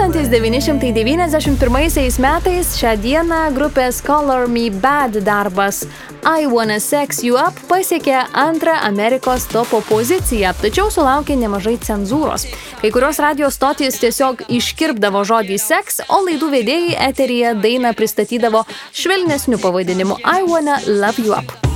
1991 metais šią dieną grupės Color Me Bad darbas I Wanna Sex You Up pasiekė antrą Amerikos topo poziciją, tačiau sulaukė nemažai cenzūros. Kai kurios radijo stotys tiesiog iškirpdavo žodį sex, o laidų vedėjai eteryje dainą pristatydavo švelnesniu pavadinimu I Wanna Love You Up.